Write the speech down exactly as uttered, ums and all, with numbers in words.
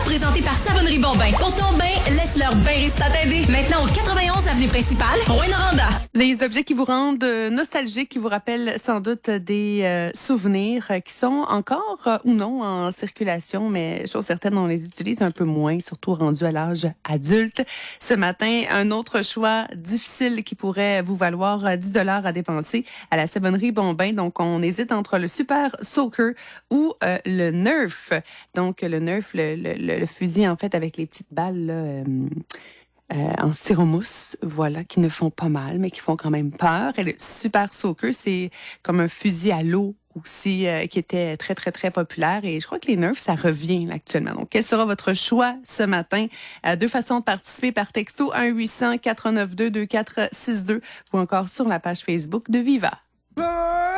présenté par Savonnerie Bombin. Pour ton bain, laisse-leur bain résistant t'aider. Maintenant au quatre-vingt-onze avenue principale, Rouyn-Noranda. Des objets qui vous rendent nostalgiques, qui vous rappellent sans doute des euh, souvenirs qui sont encore euh, ou non en circulation, mais chose certaine, on les utilise un peu moins, surtout rendus à l'âge adulte. Ce matin, un autre choix difficile qui pourrait vous valoir dix dollars à dépenser à la Savonnerie Bombin. Donc, on hésite entre le Super Soaker ou euh, le Nerf. Donc, le Nerf, le, le, le fusil, en fait, avec les petites balles, là, euh, Euh, en styromousse, voilà, qui ne font pas mal, mais qui font quand même peur. Et le Super Soaker, c'est comme un fusil à l'eau aussi, euh, qui était très, très, très populaire. Et je crois que les Nerfs, ça revient là, actuellement. Donc, quel sera votre choix ce matin? Euh, deux façons de participer par texto, un huit cents, quatre neuf deux, deux quatre six deux ou encore sur la page Facebook de Viva.